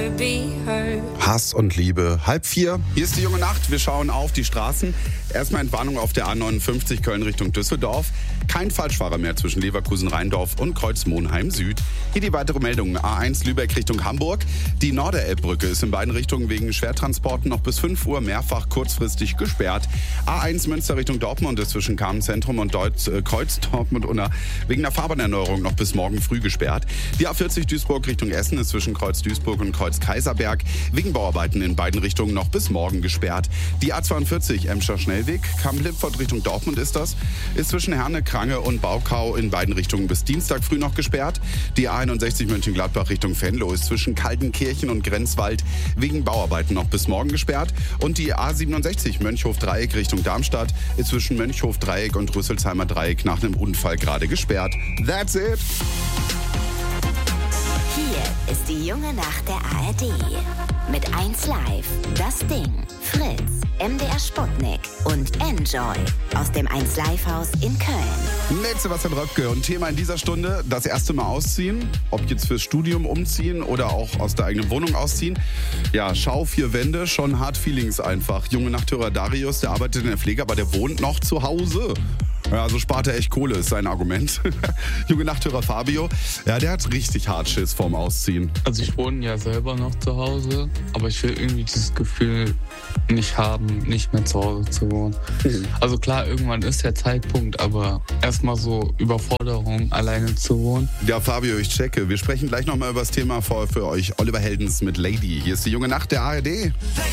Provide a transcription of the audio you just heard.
be heard. Hass und Liebe, 3:30. Hier ist die junge Nacht. Wir schauen auf die Straßen. Erstmal Entwarnung auf der A59 Köln Richtung Düsseldorf. Kein Falschfahrer mehr zwischen Leverkusen-Rheindorf und Kreuz-Monheim Süd. Hier die weitere Meldung. A1 Lübeck Richtung Hamburg. Die Norderelbbrücke ist in beiden Richtungen wegen Schwertransporten noch bis 5 Uhr mehrfach kurzfristig gesperrt. A1 Münster Richtung Dortmund ist zwischen Kamenszentrum und Kreuz Dortmund-Unna wegen der Fahrbahnerneuerung noch bis morgen früh gesperrt. Die A40 Duisburg Richtung Essen ist zwischen Kreuz Duisburg und Kreuz Kaiserberg wegen Bauarbeiten in beiden Richtungen noch bis morgen gesperrt. Die A42 Emscher Schnellweg, Kamp-Lipfort Richtung Dortmund ist zwischen Herne, Krange und Baukau in beiden Richtungen bis Dienstag früh noch gesperrt. Die A61 Mönchengladbach Richtung Venlo ist zwischen Kaltenkirchen und Grenzwald wegen Bauarbeiten noch bis morgen gesperrt. Und die A67 Mönchhof-Dreieck Richtung Darmstadt ist zwischen Mönchhof-Dreieck und Rüsselsheimer Dreieck nach einem Unfall gerade gesperrt. That's it! Hier ist die junge Nacht der ARD. Mit 1Live, Das Ding, Fritz, MDR Sputnik und Enjoy aus dem 1Live-Haus in Köln. Mit Sebastian Röpke und Thema in dieser Stunde: das erste Mal ausziehen. Ob jetzt fürs Studium umziehen oder auch aus der eigenen Wohnung ausziehen. Ja, Schau, 4 Wände, schon hart Feelings einfach. Junge Nachthörer Darius, der arbeitet in der Pflege, aber der wohnt noch zu Hause. Ja, also spart er echt Kohle, ist sein Argument. Junge Nachthörer Fabio, ja, der hat richtig hart Schiss vorm Ausziehen. Also ich wohne ja selber noch zu Hause, aber ich will irgendwie dieses Gefühl nicht haben, nicht mehr zu Hause zu wohnen. Also klar, irgendwann ist der Zeitpunkt, aber erstmal so Überforderung, alleine zu wohnen. Ja, Fabio, ich checke. Wir sprechen gleich nochmal über das Thema für euch. Oliver Heldens mit Lady. Hier ist die junge Nacht der ARD.